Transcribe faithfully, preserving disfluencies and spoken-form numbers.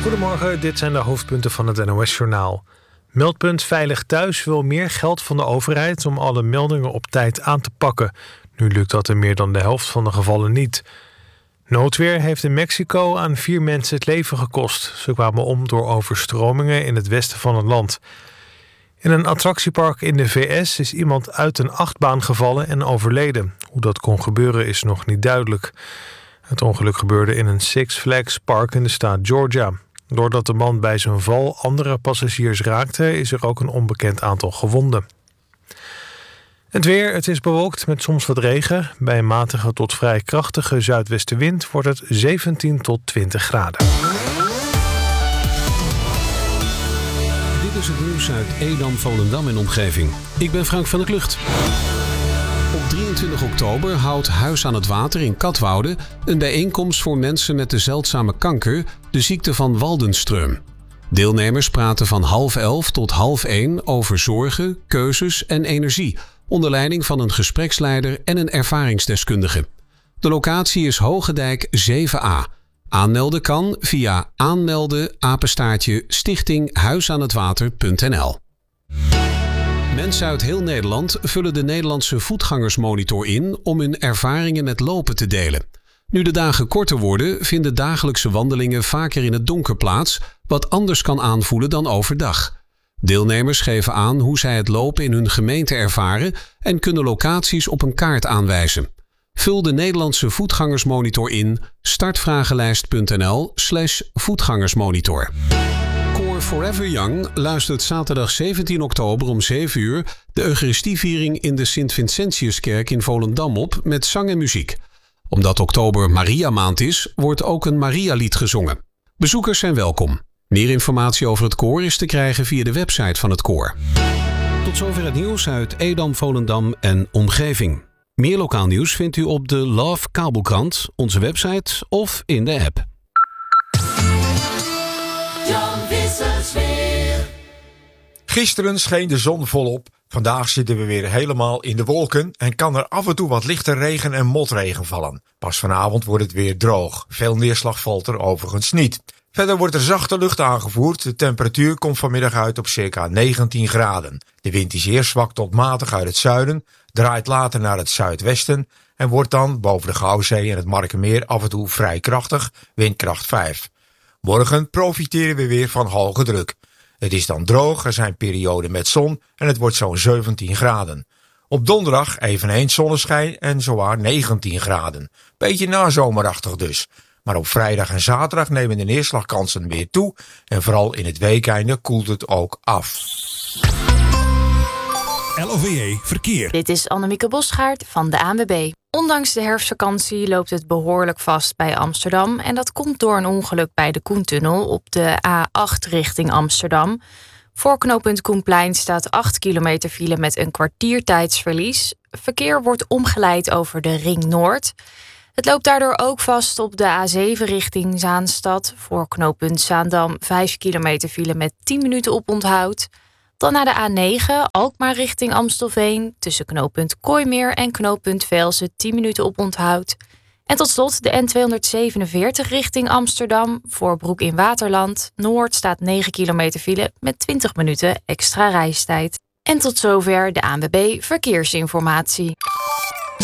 Goedemorgen, dit zijn de hoofdpunten van het N O S-journaal. Meldpunt Veilig Thuis wil meer geld van de overheid om alle meldingen op tijd aan te pakken. Nu lukt dat in meer dan de helft van de gevallen niet. Noodweer heeft in Mexico aan vier mensen het leven gekost. Ze kwamen om door overstromingen in het westen van het land. In een attractiepark in de V S is iemand uit een achtbaan gevallen en overleden. Hoe dat kon gebeuren is nog niet duidelijk. Het ongeluk gebeurde in een Six Flags park in de staat Georgia. Doordat de man bij zijn val andere passagiers raakte, is er ook een onbekend aantal gewonden. Het weer, het is bewolkt met soms wat regen. Bij een matige tot vrij krachtige zuidwestenwind wordt het zeventien tot twintig graden. Dit is het nieuws uit Edam, Volendam en omgeving. Ik ben Frank van der Klucht. Op drieëntwintig oktober houdt Huis aan het Water in Katwoude een bijeenkomst voor mensen met de zeldzame kanker, de ziekte van Waldenström. Deelnemers praten van half elf tot half één over zorgen, keuzes en energie, onder leiding van een gespreksleider en een ervaringsdeskundige. De locatie is Hogendijk zeven A. Aanmelden kan via aanmelden apenstaartje stichting huisaanhetwater punt n l. Mensen uit heel Nederland vullen de Nederlandse voetgangersmonitor in om hun ervaringen met lopen te delen. Nu de dagen korter worden, vinden dagelijkse wandelingen vaker in het donker plaats, wat anders kan aanvoelen dan overdag. Deelnemers geven aan hoe zij het lopen in hun gemeente ervaren en kunnen locaties op een kaart aanwijzen. Vul de Nederlandse voetgangersmonitor in startvragenlijst punt n l slash voetgangersmonitor. Koor Forever Young luistert zaterdag zeventien oktober om zeven uur de Eucharistieviering in de Sint-Vincentiuskerk in Volendam op met zang en muziek. Omdat oktober Maria maand is, wordt ook een Maria-lied gezongen. Bezoekers zijn welkom. Meer informatie over het koor is te krijgen via de website van het koor. Tot zover het nieuws uit Edam, Volendam en omgeving. Meer lokaal nieuws vindt u op de Love Kabelkrant, onze website of in de app. Gisteren scheen de zon volop. Vandaag zitten we weer helemaal in de wolken en kan er af en toe wat lichte regen en motregen vallen. Pas vanavond wordt het weer droog. Veel neerslag valt er overigens niet. Verder wordt er zachte lucht aangevoerd. De temperatuur komt vanmiddag uit op circa negentien graden. De wind is eerst zwak tot matig uit het zuiden, draait later naar het zuidwesten en wordt dan boven de Gouwzee en het Markermeer af en toe vrij krachtig, windkracht vijf. Morgen profiteren we weer van hoge druk. Het is dan droog, er zijn perioden met zon en het wordt zo'n zeventien graden. Op donderdag eveneens zonneschijn en zowaar negentien graden. Beetje nazomerachtig dus. Maar op vrijdag en zaterdag nemen de neerslagkansen weer toe en vooral in het weekeinde koelt het ook af. L O V E Verkeer. Dit is Annemieke Bosgaard van de A N W B. Ondanks de herfstvakantie loopt het behoorlijk vast bij Amsterdam. En dat komt door een ongeluk bij de Koentunnel op de A acht richting Amsterdam. Voor knooppunt Koenplein staat acht kilometer file met een kwartier tijdsverlies. Verkeer wordt omgeleid over de Ring Noord. Het loopt daardoor ook vast op de A zeven richting Zaanstad. Voor knooppunt Zaandam vijf kilometer file met tien minuten oponthoud. Dan naar de A negen, Alkmaar richting Amstelveen. Tussen knooppunt Kooimeer en knooppunt Velzen tien minuten oponthoud. En tot slot de N tweehonderdzevenenveertig richting Amsterdam. Voor Broek in Waterland. Noord staat negen kilometer file met twintig minuten extra reistijd. En tot zover de A N W B Verkeersinformatie.